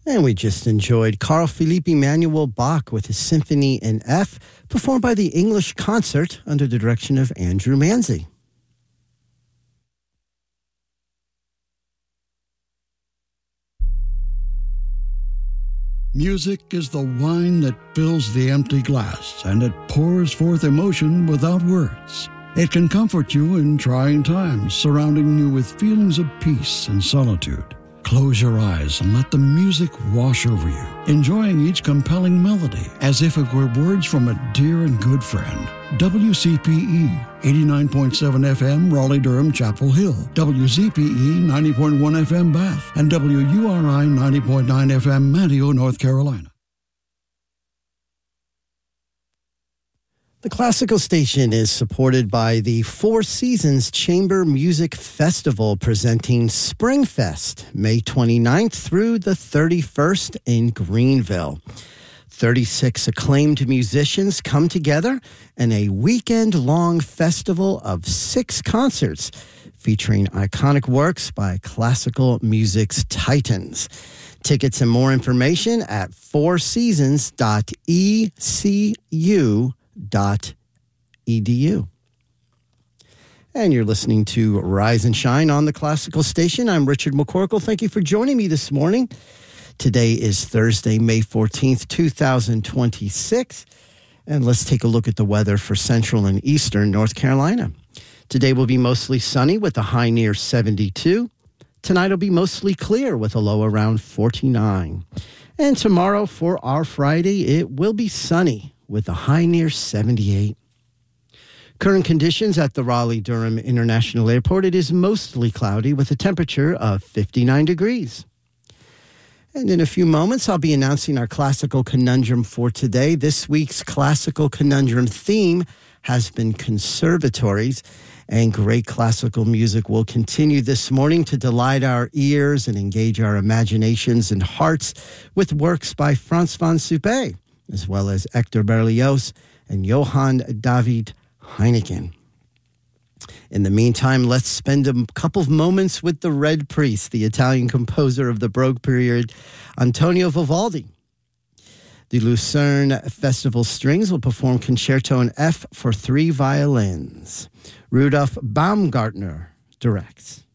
And we just enjoyed Carl Philipp Emanuel Bach with his Symphony in F, performed by the English Concert under the direction of Andrew Manzi. Music is the wine that fills the empty glass, and it pours forth emotion without words. It can comfort you in trying times, surrounding you with feelings of peace and solitude. Close your eyes and let the music wash over you, enjoying each compelling melody as if it were words from a dear and good friend. WCPE 89.7 FM Raleigh-Durham Chapel Hill, WZPE 90.1 FM Bath, and WURI 90.9 FM Manteo, North Carolina. The Classical Station is supported by the Four Seasons Chamber Music Festival presenting Springfest, May 29th through the 31st in Greenville. 36 acclaimed musicians come together in a weekend-long festival of 6 concerts featuring iconic works by classical music's titans. Tickets and more information at fourseasons.ecu.edu. And you're listening to Rise and Shine on the Classical Station. I'm Richard McCorkle. Thank you for joining me this morning. Today is Thursday, May 14th, 2026. And let's take a look at the weather for central and eastern North Carolina. Today will be mostly sunny with a high near 72. Tonight will be mostly clear with a low around 49. And tomorrow for our Friday, it will be sunny with a high near 78. Current conditions at the Raleigh-Durham International Airport, it is mostly cloudy with a temperature of 59 degrees. And in a few moments, I'll be announcing our classical conundrum for today. This week's classical conundrum theme has been conservatories, and great classical music will continue this morning to delight our ears and engage our imaginations and hearts with works by Franz von Suppé, as well as Hector Berlioz and Johann David Heineken. In the meantime, let's spend a couple of moments with the Red Priest, the Italian composer of the Baroque period, Antonio Vivaldi. The Lucerne Festival Strings will perform Concerto in F for 3 violins. Rudolf Baumgartner directs.